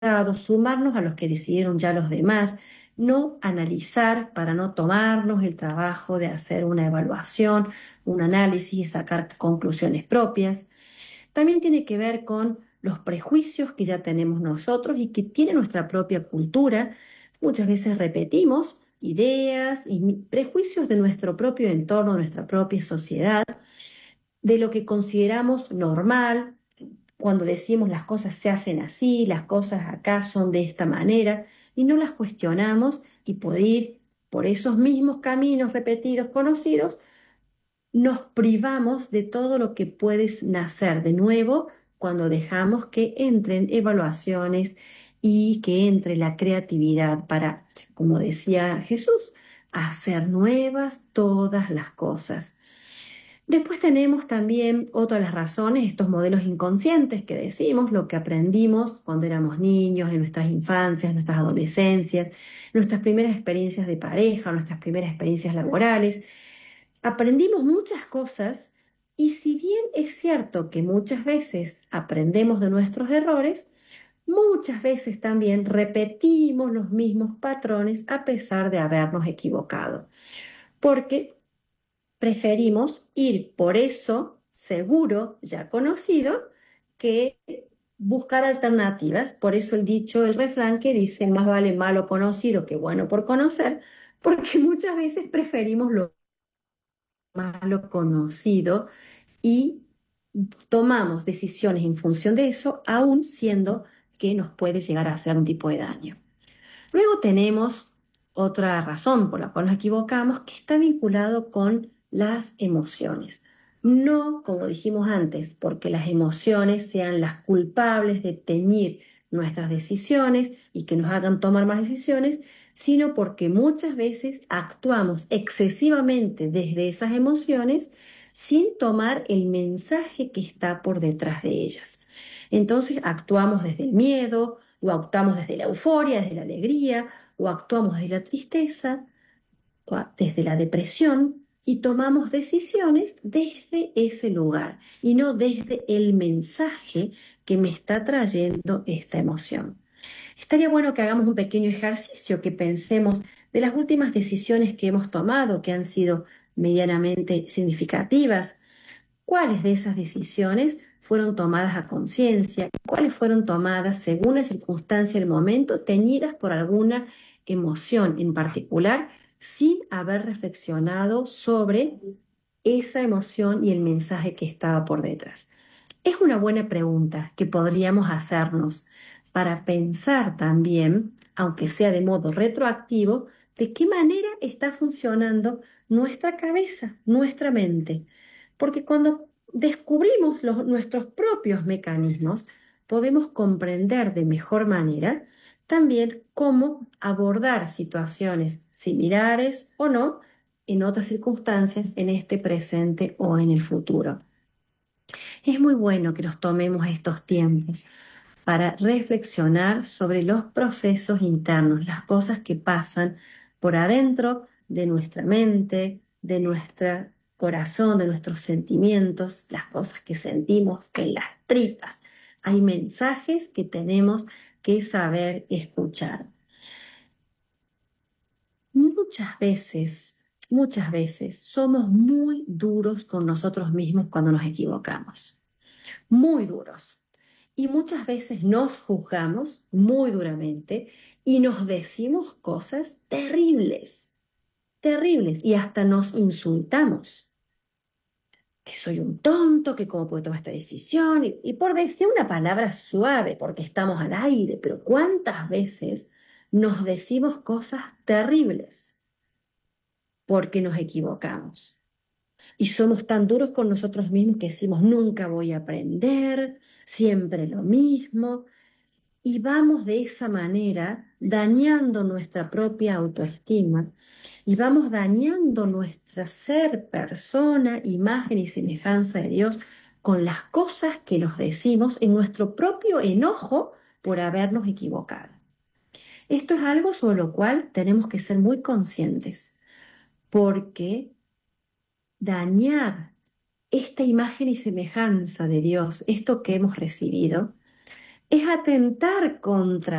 sumarnos a los que decidieron ya los demás, no analizar para no tomarnos el trabajo de hacer una evaluación, un análisis y sacar conclusiones propias. También tiene que ver con los prejuicios que ya tenemos nosotros y que tiene nuestra propia cultura. Muchas veces repetimos ideas y prejuicios de nuestro propio entorno, de nuestra propia sociedad, de lo que consideramos normal, cuando decimos las cosas se hacen así, las cosas acá son de esta manera, y no las cuestionamos y por ir por esos mismos caminos repetidos, conocidos, nos privamos de todo lo que puede nacer de nuevo cuando dejamos que entren evaluaciones y que entre la creatividad para, como decía Jesús, hacer nuevas todas las cosas. Después tenemos también otra de las razones, estos modelos inconscientes que decimos, lo que aprendimos cuando éramos niños, en nuestras infancias, nuestras adolescencias, nuestras primeras experiencias de pareja, nuestras primeras experiencias laborales. Aprendimos muchas cosas y si bien es cierto que muchas veces aprendemos de nuestros errores, muchas veces también repetimos los mismos patrones a pesar de habernos equivocado. Porque preferimos ir por eso seguro, ya conocido, que buscar alternativas. Por eso el dicho, el refrán que dice, más vale malo conocido que bueno por conocer, porque muchas veces preferimos lo malo conocido y tomamos decisiones en función de eso, aun siendo que nos puede llegar a hacer un tipo de daño. Luego tenemos otra razón por la cual nos equivocamos que está vinculado con las emociones. No, como dijimos antes, porque las emociones sean las culpables de teñir nuestras decisiones y que nos hagan tomar más decisiones, sino porque muchas veces actuamos excesivamente desde esas emociones sin tomar el mensaje que está por detrás de ellas. Entonces actuamos desde el miedo, o actuamos desde la euforia, desde la alegría, o actuamos desde la tristeza, o desde la depresión, y tomamos decisiones desde ese lugar y no desde el mensaje que me está trayendo esta emoción. Estaría bueno que hagamos un pequeño ejercicio, que pensemos de las últimas decisiones que hemos tomado, que han sido medianamente significativas. ¿Cuáles de esas decisiones fueron tomadas a conciencia? ¿Cuáles fueron tomadas según la circunstancia del momento, teñidas por alguna emoción en particular, sin haber reflexionado sobre esa emoción y el mensaje que estaba por detrás? Es una buena pregunta que podríamos hacernos para pensar también, aunque sea de modo retroactivo, de qué manera está funcionando nuestra cabeza, nuestra mente. Porque cuando descubrimos nuestros propios mecanismos, podemos comprender de mejor manera también cómo abordar situaciones similares o no en otras circunstancias, en este presente o en el futuro. Es muy bueno que nos tomemos estos tiempos para reflexionar sobre los procesos internos, las cosas que pasan por adentro de nuestra mente, de nuestro corazón, de nuestros sentimientos, las cosas que sentimos en las tripas. Hay mensajes que tenemos que saber escuchar. Muchas veces somos muy duros con nosotros mismos cuando nos equivocamos, muy duros. Y muchas veces nos juzgamos muy duramente y nos decimos cosas terribles, terribles, y hasta nos insultamos. Que soy un tonto, que cómo puedo tomar esta decisión, y por decir una palabra suave, porque estamos al aire, pero ¿cuántas veces nos decimos cosas terribles porque nos equivocamos? Y somos tan duros con nosotros mismos que decimos, nunca voy a aprender, siempre lo mismo. Y vamos de esa manera dañando nuestra propia autoestima y vamos dañando nuestra ser, persona, imagen y semejanza de Dios con las cosas que nos decimos en nuestro propio enojo por habernos equivocado. Esto es algo sobre lo cual tenemos que ser muy conscientes, porque dañar esta imagen y semejanza de Dios, esto que hemos recibido, es atentar contra